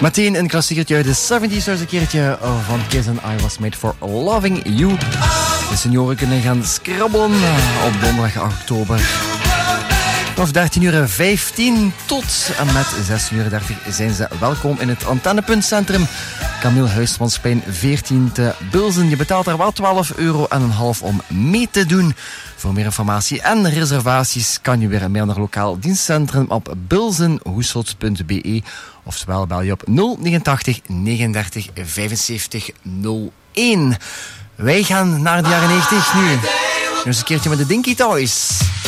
Meteen een klassiekertje uit de 70s, een keertje van Kiss and I Was Made For Loving You. De senioren kunnen gaan scrabbelen op donderdag 8 oktober. Vanaf 13:15 tot en met 16:30 zijn ze welkom in het Antennepuntcentrum. Camille Huismansplein 14 te Bilzen. Je betaalt er wel €12,5 om mee te doen. Voor meer informatie en reservaties kan je weer mailen naar lokaal dienstcentrum op bilzenhoeselt.be. Oftewel bel je op 089 39 75 01. Wij gaan naar de jaren 90 nu. Nu eens een keertje met de Dinky Toys.